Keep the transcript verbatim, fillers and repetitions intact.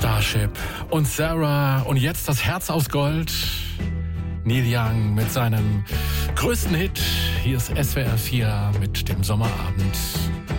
Starship und Sarah und jetzt das Herz aus Gold. Neil Young mit seinem größten Hit. Hier ist S W R vier mit dem Sommerabend.